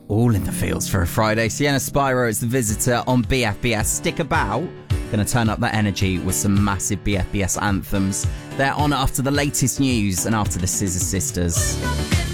All in the fields for a Friday. Sienna Spyro is the visitor on BFBS. Stick about. Going to turn up that energy with some massive BFBS anthems. They're on after the latest news and after the Scissor Sisters.